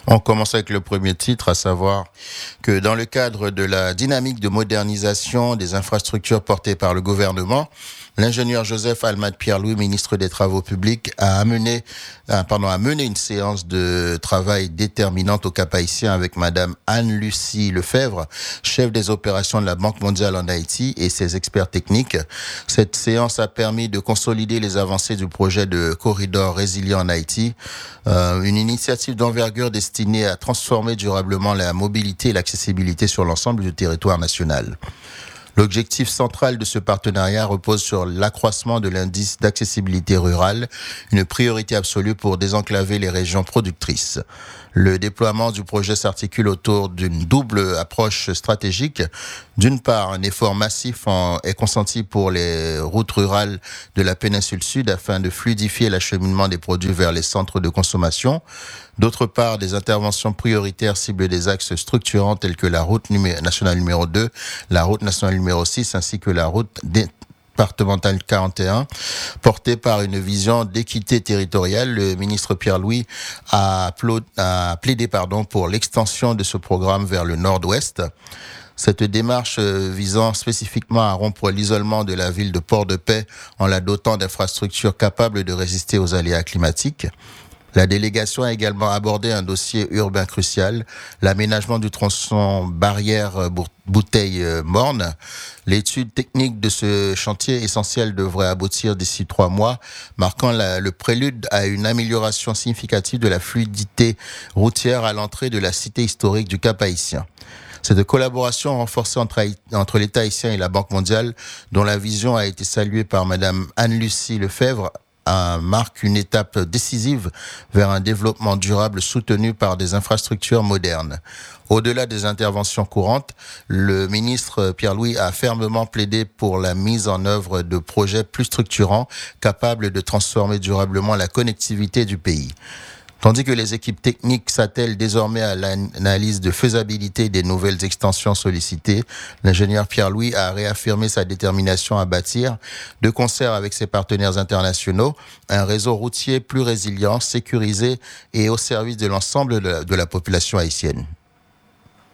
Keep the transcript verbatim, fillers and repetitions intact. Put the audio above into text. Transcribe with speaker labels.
Speaker 1: On commence avec le premier titre, à savoir que dans le cadre de la dynamique de modernisation des infrastructures portée par le gouvernement, l'ingénieur Joseph Almad Pierre-Louis, ministre des Travaux publics, a amené, pardon, a mené une séance de travail déterminante au Cap-Haïtien avec madame Anne-Lucie Lefebvre, chef des opérations de la Banque mondiale en Haïti et ses experts techniques. Cette séance a permis de consolider les avancées du projet de corridor résilient en Haïti, euh, une initiative d'envergure destinée à transformer durablement la mobilité et l'accessibilité sur l'ensemble du territoire national. L'objectif central de ce partenariat repose sur l'accroissement de l'indice d'accessibilité rurale, une priorité absolue pour désenclaver les régions productrices. Le déploiement du projet s'articule autour d'une double approche stratégique. D'une part, un effort massif en, est consenti pour les routes rurales de la péninsule sud afin de fluidifier l'acheminement des produits vers les centres de consommation. D'autre part, des interventions prioritaires ciblent des axes structurants tels que la route numé- nationale numéro deux, la route nationale numéro six ainsi que la route départementale quarante et un. Portée par une vision d'équité territoriale, le ministre Pierre-Louis a, applaud- a plaidé pardon, pour l'extension de ce programme vers le nord-ouest. Cette démarche visant spécifiquement à rompre l'isolement de la ville de Port-de-Paix en la dotant d'infrastructures capables de résister aux aléas climatiques. La délégation a également abordé un dossier urbain crucial, l'aménagement du tronçon Barrière-Bouteille-Morne. L'étude technique de ce chantier essentiel devrait aboutir d'ici trois mois, marquant la, le prélude à une amélioration significative de la fluidité routière à l'entrée de la cité historique du Cap-Haïtien. Cette collaboration renforcée entre, entre l'État haïtien et la Banque mondiale, dont la vision a été saluée par madame Anne-Lucie Lefebvre, marque une étape décisive vers un développement durable soutenu par des infrastructures modernes. Au-delà des interventions courantes, le ministre Pierre-Louis a fermement plaidé pour la mise en œuvre de projets plus structurants, capables de transformer durablement la connectivité du pays. Tandis que les équipes techniques s'attellent désormais à l'analyse de faisabilité des nouvelles extensions sollicitées, l'ingénieur Pierre-Louis a réaffirmé sa détermination à bâtir, de concert avec ses partenaires internationaux, un réseau routier plus résilient, sécurisé et au service de l'ensemble de la, de la population haïtienne.